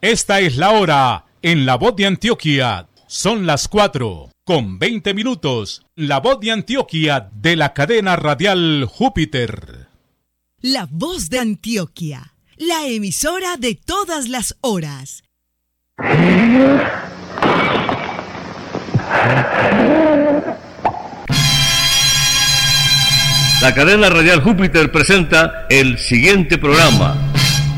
Esta es la hora en La Voz de Antioquia. Son las 4:20. La Voz de Antioquia de la cadena radial Júpiter. La Voz de Antioquia, la emisora de todas las horas. La cadena radial Júpiter presenta el siguiente programa.